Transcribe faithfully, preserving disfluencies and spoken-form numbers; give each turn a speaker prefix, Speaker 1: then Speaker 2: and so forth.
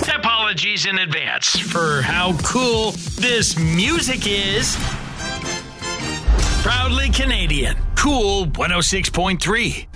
Speaker 1: Apologies in advance for how cool this music is. Proudly Canadian. Cool one oh six point three.